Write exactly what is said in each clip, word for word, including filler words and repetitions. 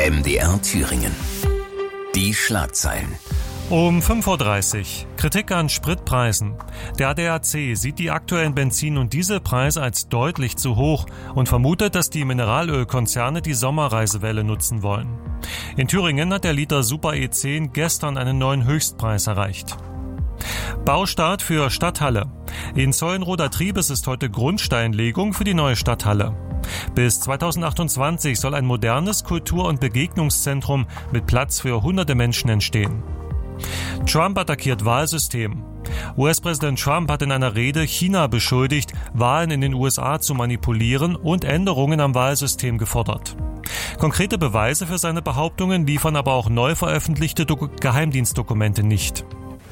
M D R Thüringen. Die Schlagzeilen. Um fünf Uhr dreißig. Kritik an Spritpreisen. Der A D A C sieht die aktuellen Benzin- und Dieselpreise als deutlich zu hoch und vermutet, dass die Mineralölkonzerne die Sommerreisewelle nutzen wollen. In Thüringen hat der Liter Super E zehn gestern einen neuen Höchstpreis erreicht. Baustart für Stadthalle. In Zeulenroda Triebes ist heute Grundsteinlegung für die neue Stadthalle. Bis zweitausendachtundzwanzig soll ein modernes Kultur- und Begegnungszentrum mit Platz für hunderte Menschen entstehen. Trump attackiert Wahlsystem. U S-Präsident Trump hat in einer Rede China beschuldigt, Wahlen in den U S A zu manipulieren und Änderungen am Wahlsystem gefordert. Konkrete Beweise für seine Behauptungen liefern aber auch neu veröffentlichte Do- Geheimdienstdokumente nicht.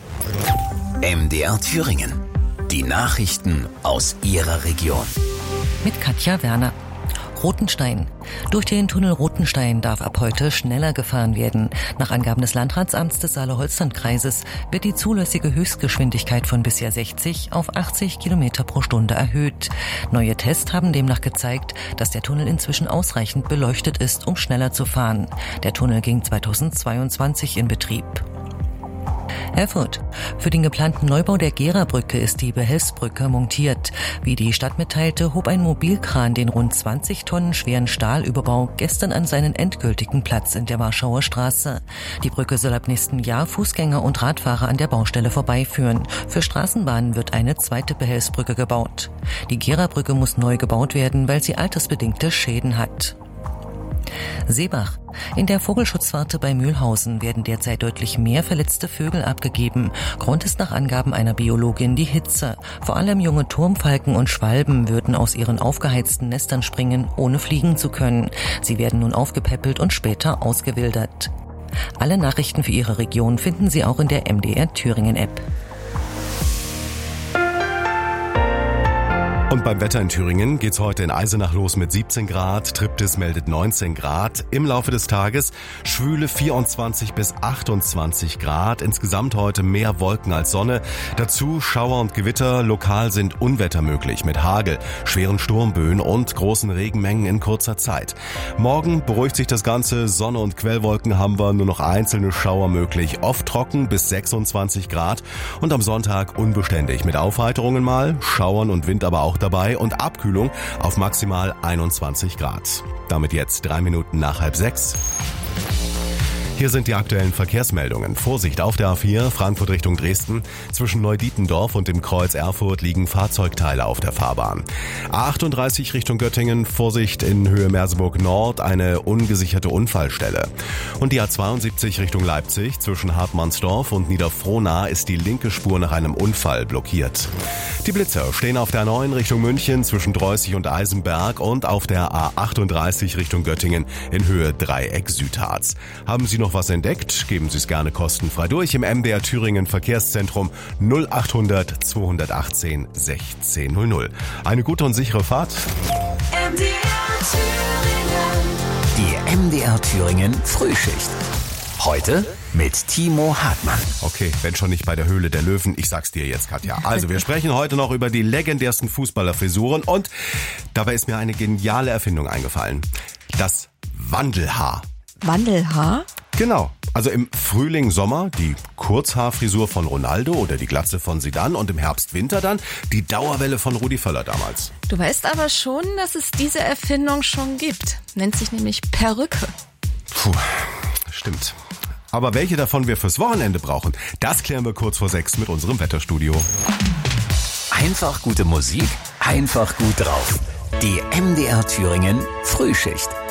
M D R Thüringen. Die Nachrichten aus Ihrer Region. Mit Katja Werner. Rothenstein. Durch den Tunnel Rothenstein darf ab heute schneller gefahren werden. Nach Angaben des Landratsamts des Saale-Holstein-Kreises wird die zulässige Höchstgeschwindigkeit von bisher sechzig auf achtzig Kilometer pro Stunde erhöht. Neue Tests haben demnach gezeigt, dass der Tunnel inzwischen ausreichend beleuchtet ist, um schneller zu fahren. Der Tunnel ging zweitausendzweiundzwanzig in Betrieb. Erfurt. Für den geplanten Neubau der Gera-Brücke ist die Behelfsbrücke montiert. Wie die Stadt mitteilte, hob ein Mobilkran den rund zwanzig Tonnen schweren Stahlüberbau gestern an seinen endgültigen Platz in der Warschauer Straße. Die Brücke soll ab nächsten Jahr Fußgänger und Radfahrer an der Baustelle vorbeiführen. Für Straßenbahnen wird eine zweite Behelfsbrücke gebaut. Die Gera-Brücke muss neu gebaut werden, weil sie altersbedingte Schäden hat. Seebach. In der Vogelschutzwarte bei Mühlhausen werden derzeit deutlich mehr verletzte Vögel abgegeben. Grund ist nach Angaben einer Biologin die Hitze. Vor allem junge Turmfalken und Schwalben würden aus ihren aufgeheizten Nestern springen, ohne fliegen zu können. Sie werden nun aufgepäppelt und später ausgewildert. Alle Nachrichten für Ihre Region finden Sie auch in der M D R Thüringen App. Und beim Wetter in Thüringen geht's heute in Eisenach los mit siebzehn Grad, Triptis meldet neunzehn Grad. Im Laufe des Tages schwüle vierundzwanzig bis achtundzwanzig Grad. Insgesamt heute mehr Wolken als Sonne. Dazu Schauer und Gewitter. Lokal sind Unwetter möglich mit Hagel, schweren Sturmböen und großen Regenmengen in kurzer Zeit. Morgen beruhigt sich das Ganze. Sonne und Quellwolken haben wir, nur noch einzelne Schauer möglich. Oft trocken bis sechsundzwanzig Grad. Und am Sonntag unbeständig mit Aufheiterungen mal, Schauern und Wind aber auch dabei und Abkühlung auf maximal einundzwanzig Grad. Damit jetzt drei Minuten nach halb sechs. Hier sind die aktuellen Verkehrsmeldungen. Vorsicht auf der A vier, Frankfurt Richtung Dresden. Zwischen Neudietendorf und dem Kreuz Erfurt liegen Fahrzeugteile auf der Fahrbahn. A achtunddreißig Richtung Göttingen, Vorsicht in Höhe Merseburg Nord, eine ungesicherte Unfallstelle. Und die A zweiundsiebzig Richtung Leipzig, zwischen Hartmannsdorf und Niederfrohnau ist die linke Spur nach einem Unfall blockiert. Die Blitzer stehen auf der A neun Richtung München, zwischen Dreußig und Eisenberg und auf der A achtunddreißig Richtung Göttingen in Höhe Dreieck Südharz. Haben Sie noch was entdeckt? Geben Sie es gerne kostenfrei durch im M D R Thüringen Verkehrszentrum null achthundert zweihundertachtzehn sechzehn null null. Eine gute und sichere Fahrt. M D R Thüringen. Die M D R Thüringen Frühschicht. Heute mit Timo Hartmann. Okay, wenn schon nicht bei der Höhle der Löwen, ich sag's dir jetzt, Katja. Also wir sprechen heute noch über die legendärsten Fußballerfrisuren und dabei ist mir eine geniale Erfindung eingefallen. Das Wandelhaar. Wandelhaar? Genau. Also im Frühling, Sommer die Kurzhaarfrisur von Ronaldo oder die Glatze von Zidane und im Herbst, Winter dann die Dauerwelle von Rudi Völler damals. Du weißt aber schon, dass es diese Erfindung schon gibt. Nennt sich nämlich Perücke. Puh, stimmt. Aber welche davon wir fürs Wochenende brauchen, das klären wir kurz vor sechs mit unserem Wetterstudio. Einfach gute Musik, einfach gut drauf. Die M D R Thüringen Frühschicht.